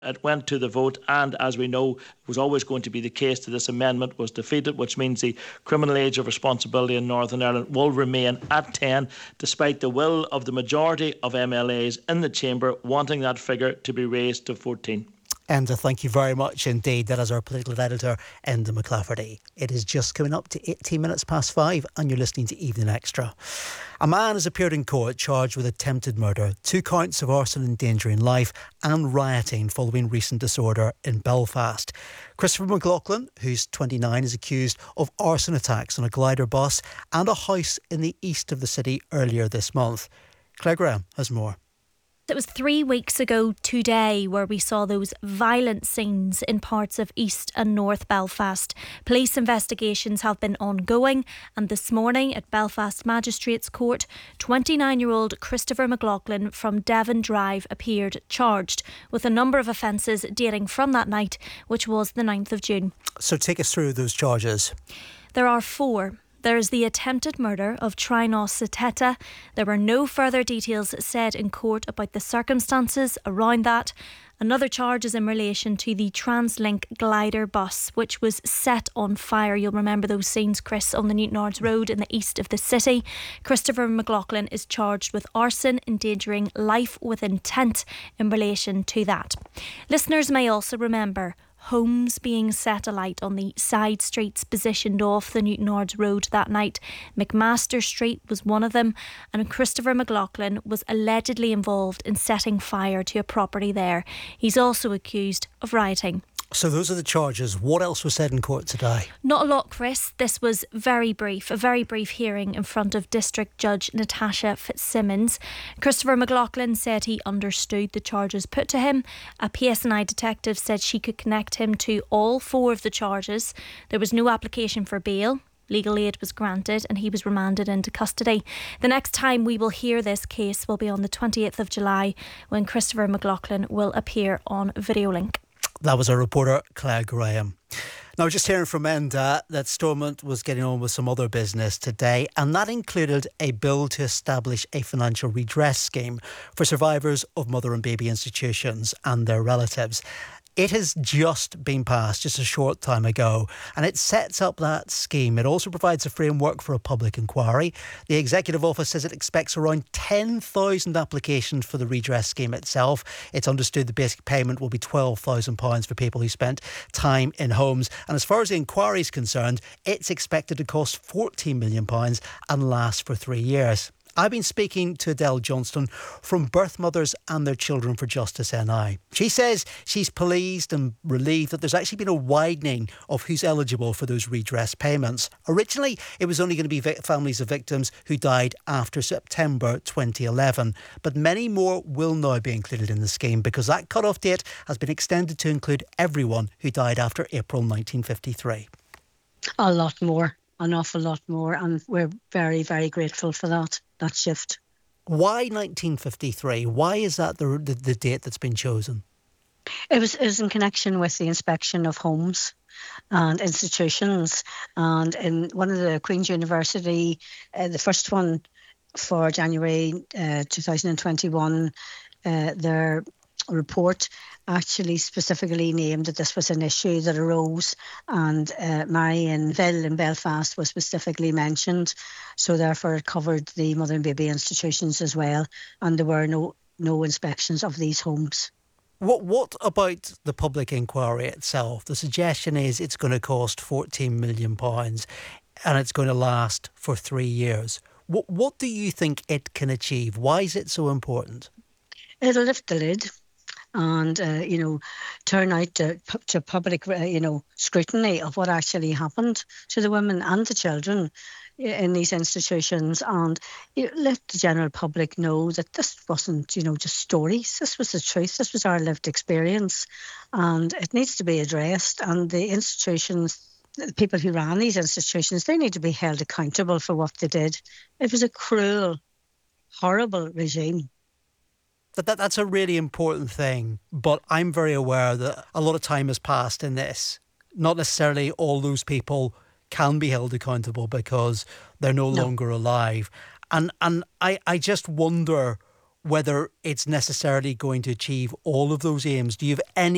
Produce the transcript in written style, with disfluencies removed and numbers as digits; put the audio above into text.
It went to the vote, and as we know, it was always going to be the case that this amendment was defeated, which means the criminal age of responsibility in Northern Ireland will remain at 10, despite the will of the majority of MLAs in the chamber wanting that figure to be raised to 14. Enda, thank you very much indeed. That is our political editor, Enda McClafferty. It is just coming up to 18 minutes past 5 and you're listening to Evening Extra. A man has appeared in court charged with attempted murder, 2 counts of arson endangering life and rioting following recent disorder in Belfast. Christopher McLaughlin, who's 29, is accused of arson attacks on a glider bus and a house in the east of the city earlier this month. Claire Graham has more. It was 3 weeks ago today where we saw those violent scenes in parts of East and North Belfast. Police investigations have been ongoing, and this morning at Belfast Magistrates Court, 29-year-old Christopher McLaughlin from Devon Drive appeared charged with a number of offences dating from that night, which was the 9th of June. So take us through those charges. There are 4. There is the attempted murder of Trinos Sateta. There were no further details said in court about the circumstances around that. Another charge is in relation to the TransLink glider bus, which was set on fire. You'll remember those scenes, Chris, on the Newtownards Road in the east of the city. Christopher McLaughlin is charged with arson, endangering life with intent in relation to that. Listeners may also remember homes being set alight on the side streets positioned off the Newtownards Road that night. McMaster Street was one of them, and Christopher McLaughlin was allegedly involved in setting fire to a property there. He's also accused of rioting. So those are the charges. What else was said in court today? Not a lot, Chris. This was a very brief hearing in front of District Judge Natasha Fitzsimmons. Christopher McLaughlin said he understood the charges put to him. A PSNI detective said she could connect him to all 4 of the charges. There was no application for bail. Legal aid was granted and he was remanded into custody. The next time we will hear this case will be on the 28th of July when Christopher McLaughlin will appear on Videolink. That was our reporter, Claire Graham. Now, just hearing from Enda that Stormont was getting on with some other business today, and that included a bill to establish a financial redress scheme for survivors of mother and baby institutions and their relatives. It has just been passed just a short time ago, and it sets up that scheme. It also provides a framework for a public inquiry. The Executive Office says it expects around 10,000 applications for the redress scheme itself. It's understood the basic payment will be £12,000 for people who spent time in homes. And as far as the inquiry is concerned, it's expected to cost £14 million and last for 3 years. I've been speaking to Adele Johnston from Birth Mothers and Their Children for Justice NI. She says she's pleased and relieved that there's actually been a widening of who's eligible for those redress payments. Originally, it was only going to be families of victims who died after September 2011, but many more will now be included in the scheme because that cut-off date has been extended to include everyone who died after April 1953. A lot more. An awful lot more, and we're very, very grateful for that shift. Why 1953? Why is that the date that's been chosen? It was in connection with the inspection of homes and institutions, and in one of the Queen's University, the first one for January 2021, their report actually specifically named that this was an issue that arose, and Marionville in Belfast was specifically mentioned, so therefore it covered the mother and baby institutions as well, and there were no inspections of these homes. What about the public inquiry itself? The suggestion is it's going to cost £14 million and it's going to last for 3 years. What do you think it can achieve? Why is it so important? It'll lift the lid and, turn out to public, scrutiny of what actually happened to the women and the children in these institutions, and let the general public know that this wasn't, just stories. This was the truth. This was our lived experience, and it needs to be addressed. And the institutions, the people who ran these institutions, they need to be held accountable for what they did. It was a cruel, horrible regime. That's a really important thing, but I'm very aware that a lot of time has passed in this. Not necessarily all those people can be held accountable because they're no longer alive. And I just wonder whether it's necessarily going to achieve all of those aims. Do you have any